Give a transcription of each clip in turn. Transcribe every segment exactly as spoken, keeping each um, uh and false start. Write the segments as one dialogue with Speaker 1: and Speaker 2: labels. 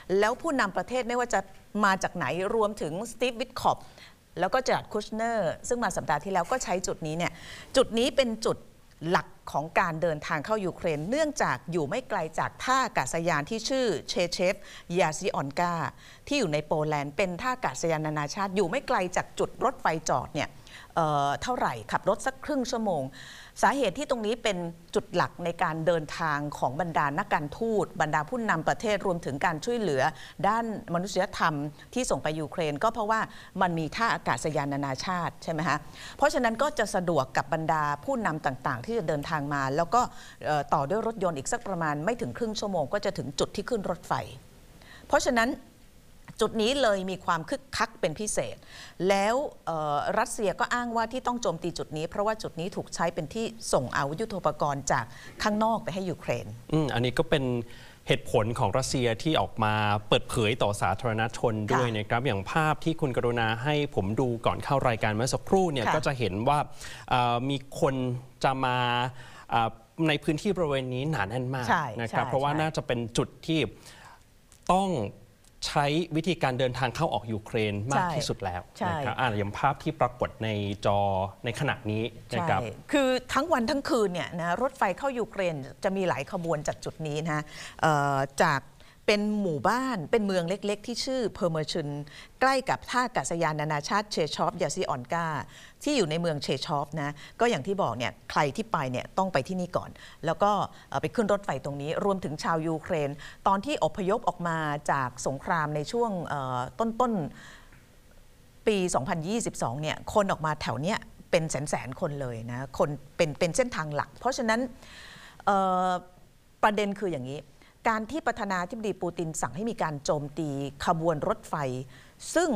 Speaker 1: แล้วผู้นำประเทศไม่ว่าจะมาจากไหนรวมถึงสตีฟ วิทคอปแล้วก็เจอร์ราร์ด คุชเนอร์ซึ่งมาสัปดาห์ที่แล้วก็ใช้จุดนี้เนี่ยจุดนี้เป็นจุดหลักของการเดินทางเข้ายูเครนเนื่องจากอยู่ไม่ไกลจากท่าอากาศยานที่ชื่อเชเชฟยาซิออนกาที่อยู่ในโปแลนด์เป็นท่าอากาศยานนานาชาติอยู่ไม่ไกลจากจุดรถไฟจอดเนี่ย เอ่อ เท่าไหร่ขับรถสักครึ่งชั่วโมงสาเหตุที่ตรงนี้เป็นจุดหลักในการเดินทางของบรรดานักการทูตบรรดาผู้นำประเทศรวมถึงการช่วยเหลือด้านมนุษยธรรมที่ส่งไปยูเครนก็เพราะว่ามันมีท่าอากาศยานนานาชาติใช่ไหมฮะเพราะฉะนั้นก็จะสะดวกกับบรรดาผู้นำต่างๆที่จะเดินทางมาแล้วก็ต่อด้วยรถยนต์อีกสักประมาณไม่ถึงครึ่งชั่วโมงก็จะถึงจุดที่ขึ้นรถไฟเพราะฉะนั้นจุดนี้เลยมีความคึกคักเป็นพิเศษแล้วรัสเซียก็อ้างว่าที่ต้องโจมตีจุดนี้เพราะว่าจุดนี้ถูกใช้เป็นที่ส่งอาวุธยุทโธปกรณ์จากข้างนอกไปให้ยูเครนอืมอันนี้ก็เป็นเหตุผลของรัสเซียที่ออกมาเปิดเผยต่อสาธารณชนด้วยนะครับอย่างภาพที่คุณกรุณาให้ผมดูก่อนเข้ารายการเมื่อสักครู่เนี่ยก็จะเห็นว่ามีคนจะมาในพื้นที่บริเวณนี้หนาแน่นมากนะครับเพราะว่าน่าจะเป็นจุดที่ต้องใช้วิธีการเดินทางเข้าออกยูเครนมากที่สุดแล้วนะครับอ่าอย่างภาพที่ปรากฏในจอในขณะนี้นะครับคือทั้งวันทั้งคืนเนี่ยนะรถไฟเข้ายูเครนจะมีหลายขบวนจากจุดนี้นะจากเป็นหมู่บ้านเป็นเมืองเล็กๆที่ชื่อเพอร์เมอร์ชุนใกล้กับท่าอากาศยานนานาชาติเชชอฟยาซิออนกาที่อยู่ในเมืองเชชอฟนะก็อย่างที่บอกเนี่ยใครที่ไปเนี่ยต้องไปที่นี่ก่อนแล้วก็ไปขึ้นรถไฟตรงนี้รวมถึงชาวยูเครนตอนที่อพยพออกมาจากสงครามในช่วงต้นๆปีสองพันยี่สิบสองเนี่ยคนออกมาแถวเนี้ยเป็นแสนๆคนเลยนะคนเป็นเป็นเส้นทางหลักเพราะฉะนั้นประเด็นคืออย่างนี้การที่ประธานาธิบดีปูตินสั่งให้มีการโจมตีขบวนรถไฟซึ่ง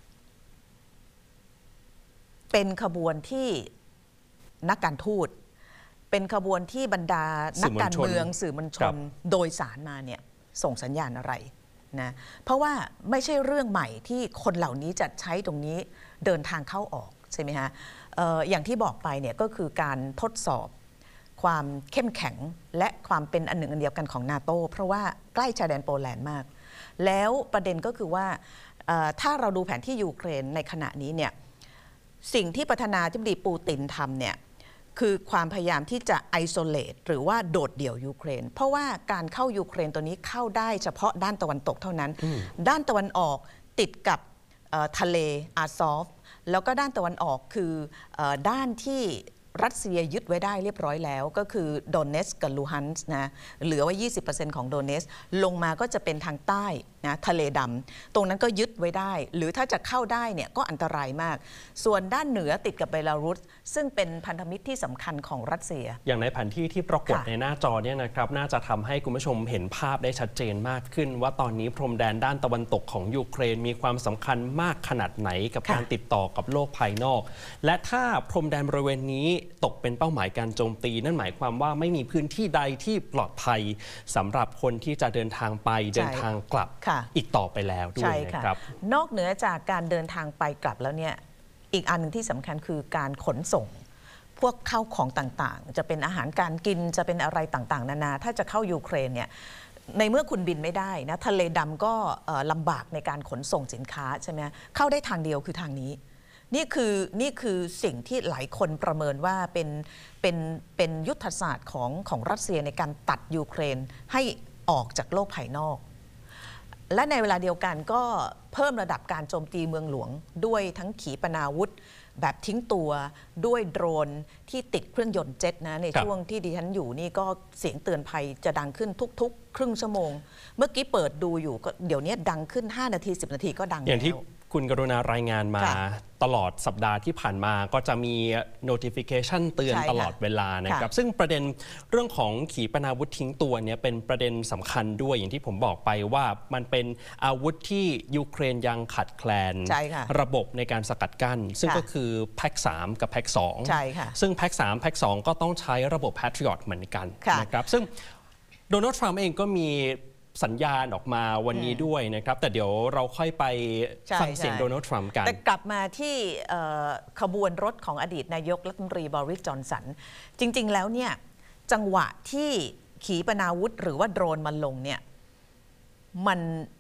Speaker 1: เป็นขบวนที่นักการทูตเป็นขบวนที่บรรดานักการเมืองสื่อมวลชนโดยสารมาเนี่ยส่งสัญญาณอะไรนะเพราะว่าไม่ใช่เรื่องใหม่ที่คนเหล่านี้จะใช้ตรงนี้เดินทางเข้าออกใช่ไหมฮะ เอ่อ อย่างที่บอกไปเนี่ยก็คือการทดสอบความเข้มแข็งและความเป็นอันหนึ่งอันเดียวกันของนาโต้เพราะว่าใกล้ชายแดนโปแลนด์มากแล้วประเด็นก็คือว่าถ้าเราดูแผนที่ยูเครนในขณะนี้เนี่ยสิ่งที่ประธานาธิบดีปูตินทำเนี่ยคือความพยายามที่จะไอโซเลตหรือว่าโดดเดี่ยวยูเครนเพราะว่าการเข้ายูเครนตัวนี้เข้าได้เฉพาะด้านตะวันตกเท่านั้นด้านตะวันออกติดกับทะเลอาซอฟแล้วก็ด้านตะวันออกคือด้านที่รัสเซียยึดไว้ได้เรียบร้อยแล้วก็คือโดเนสกับลูฮันส์นะเหลือไว้ ยี่สิบเปอร์เซ็นต์ ของโดเนสลงมาก็จะเป็นทางใต้นะทะเลดำตรงนั้นก็ยึดไว้ได้หรือถ้าจะเข้าได้เนี่ยก็อันตรายมากส่วนด้านเหนือติดกับเบลารุสซึ่งเป็นพันธมิตรที่สำคัญของรัสเซียอย่างในแผนที่ที่ปรากฏในหน้าจอเนี่ยนะครับน่าจะทำให้คุณผู้ชมเห็นภาพได้ชัดเจนมากขึ้นว่าตอนนี้พรมแดนด้านตะวันตกของยูเครนมีความสำคัญมากขนาดไหนกับการติดต่อกับโลกภายนอกและถ้าพรมแดนบริเวณนี้ตกเป็นเป้าหมายการโจมตีนั่นหมายความว่าไม่มีพื้นที่ใดที่ปลอดภัยสำหรับคนที่จะเดินทางไปเดินทางกลับอีกต่อไปแล้วด้วยนะครับนอกเหนือจากการเดินทางไปกลับแล้วเนี่ยอีกอันหนึ่งที่สำคัญคือการขนส่งพวกข้าวของต่างๆจะเป็นอาหารการกินจะเป็นอะไรต่างๆนานาถ้าจะเข้ายูเครนเนี่ยในเมื่อคุณบินไม่ได้นะทะเลดำก็ลำบากในการขนส่งสินค้าใช่ไหมเข้าได้ทางเดียวคือทางนี้นี่คือนี่คือสิ่งที่หลายคนประเมินว่าเป็นเป็นเป็นยุทธศาสตร์ของของรัสเซียในการตัดยูเครนให้ออกจากโลกภายนอกและในเวลาเดียวกันก็เพิ่มระดับการโจมตีเมืองหลวงด้วยทั้งขีปนาวุธแบบทิ้งตัวด้วยโดรนที่ติดเครื่องยนต์เจ็ตนะในช่วงที่ดิฉันอยู่นี่ก็เสียงเตือนภัยจะดังขึ้นทุกๆครึ่งชั่วโมงเมื่อกี้เปิดดูอยู่ก็เดี๋ยวนี้ดังขึ้นห้านาทีสิบนาทีก็ดังแล้วคุณกรุณารายงานมาตลอดสัปดาห์ที่ผ่านมาก็จะมี notification เตือนตลอดเวลานะครับซึ่งประเด็นเรื่องของขีปนาวุธทิ้งตัวเนี่ยเป็นประเด็นสำคัญด้วยอย่างที่ผมบอกไปว่ามันเป็นอาวุธที่ยูเครนยังขาดแคลนระบบในการสกัดกั้นซึ่งก็คือแพ็กสามกับแพ็กสองซึ่งแพ็กสามแพ็กสองก็ต้องใช้ระบบ Patriot เหมือนกันนะครับซึ่งโดนัลด์ทรัมป์เองก็มีสัญญาณออกมาวันนี้ด้วยนะครับแต่เดี๋ยวเราค่อยไปฟังเสียงโดนัลด์ทรัมป์กันแต่กลับมาที่ขบวนรถของอดีตนายกรัฐมนตรีบริส จอนสันจริงๆแล้วเนี่ยจังหวะที่ขีปนาวุธหรือว่าโดรนมันลงเนี่ยมัน